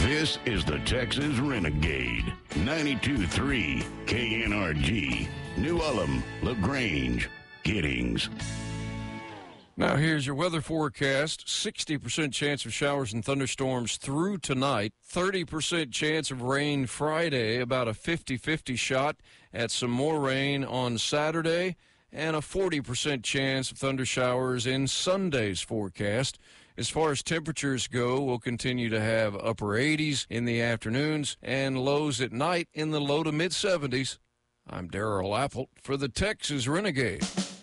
This is the Texas Renegade. 92.3 KNRG. New Ulm, LaGrange, Giddings. Now here's your weather forecast. 60% chance of showers and thunderstorms through tonight. 30% chance of rain Friday. About a 50-50 shot at some more rain on Saturday. And a 40% chance of thunder showers in Sunday's forecast. As far as temperatures go, we'll continue to have upper 80s in the afternoons and lows at night in the low to mid 70s. I'm Darrell Apple for the Texas Renegade.